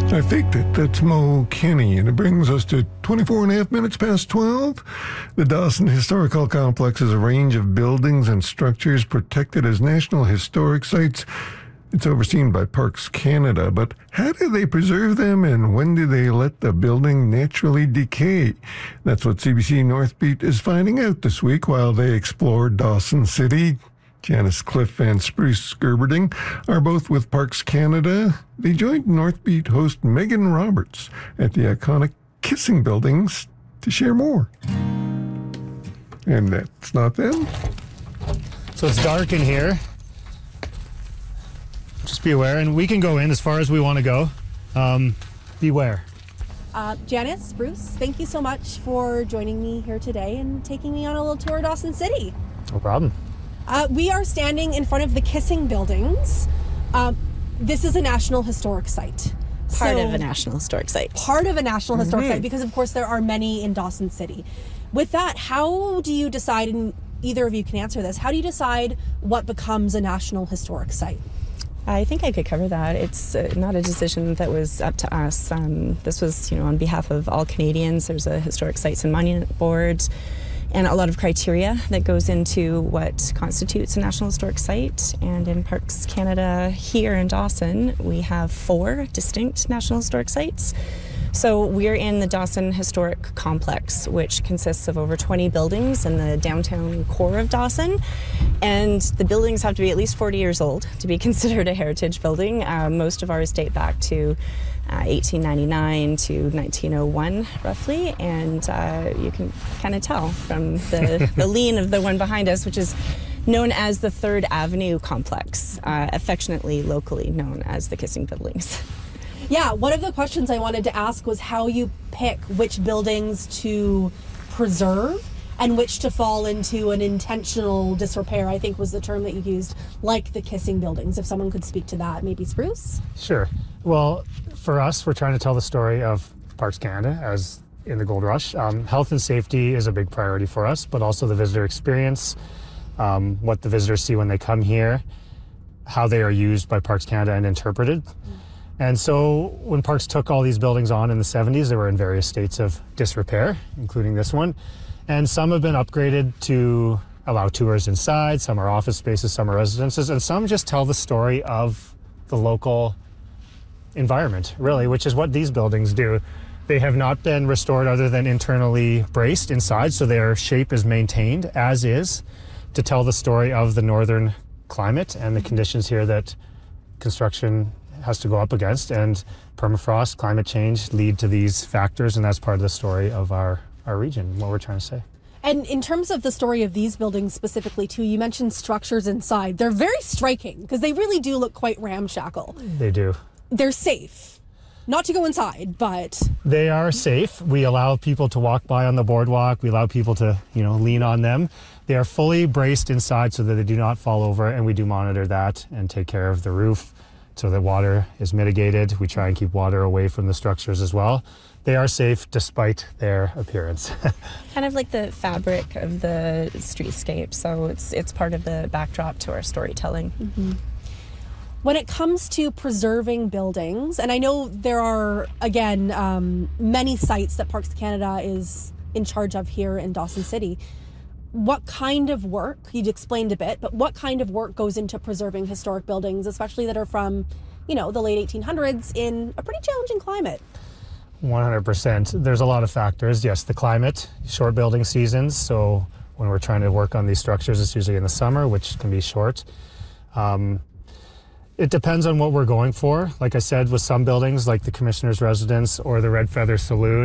I faked it. That's Mo Kenny, and it brings us to 24 and a half minutes past 12. The Dawson Historical Complex is a range of buildings and structures protected as National Historic Sites. It's overseen by Parks Canada, but how do they preserve them, and when do they let the building naturally decay? That's what CBC North Beat is finding out this week while they explore Dawson City. Janice Cliff and Spruce Gerberding are both with Parks Canada. They joined North Beat host Megan Roberts at the iconic Kissing Buildings to share more. And that's not them. So it's dark in here. Just be aware, and we can go in as far as we want to go. Beware. Janice, Spruce, thank you so much for joining me here today and taking me on a little tour of Dawson City. No problem. We are standing in front of the Kissing Buildings. This is a National Historic Site. Part of a National Historic Site. Part of a National Historic Site, because of course there are many in Dawson City. With that, how do you decide, and either of you can answer this, how do you decide what becomes a National Historic Site? I think I could cover that. It's not a decision that was up to us. This was, on behalf of all Canadians. There's a Historic Sites and Monument Board, and a lot of criteria that goes into what constitutes a National Historic Site. And in Parks Canada here in Dawson, we have 4 distinct National Historic Sites. So we're in the Dawson Historic Complex, which consists of over 20 buildings in the downtown core of Dawson. And the buildings have to be at least 40 years old to be considered a heritage building. Most of ours date back to 1899 to 1901, roughly. And you can kind of tell from the lean of the one behind us, which is known as the Third Avenue Complex, affectionately, locally known as the Kissing Buildings. Yeah, one of the questions I wanted to ask was how you pick which buildings to preserve and which to fall into an intentional disrepair, I think was the term that you used, like the Kissing Buildings. If someone could speak to that, maybe Spruce? Sure. Well, for us, we're trying to tell the story of Parks Canada as in the Gold Rush. Health and safety is a big priority for us, but also the visitor experience, what the visitors see when they come here, how they are used by Parks Canada and interpreted. And so when Parks took all these buildings on in the 70s, they were in various states of disrepair, including this one. And some have been upgraded to allow tours inside, some are office spaces, some are residences, and some just tell the story of the local environment, really, which is what these buildings do. They have not been restored other than internally braced inside, so their shape is maintained as is to tell the story of the northern climate and the conditions here that construction has to go up against, and permafrost, climate change lead to these factors, and that's part of the story of our region, what we're trying to say. And in terms of the story of these buildings specifically too, you mentioned structures inside. They're very striking because they really do look quite ramshackle. They do. They're safe. Not to go inside, but... They are safe. We allow people to walk by on the boardwalk. We allow people to, lean on them. They are fully braced inside so that they do not fall over, and we do monitor that and take care of the roof so that water is mitigated. We try and keep water away from the structures as well. They are safe despite their appearance. Kind of like the fabric of the streetscape, so it's part of the backdrop to our storytelling. Mm-hmm. When it comes to preserving buildings, and I know there are, again, many sites that Parks Canada is in charge of here in Dawson City, what kind of work, you'd explained a bit, but what kind of work goes into preserving historic buildings, especially that are from, the late 1800s in a pretty challenging climate? 100%. There's a lot of factors. Yes, the climate, short building seasons. So when we're trying to work on these structures, it's usually in the summer, which can be short. It depends on what we're going for. Like I said, with some buildings, like the Commissioner's Residence or the Red Feather Saloon,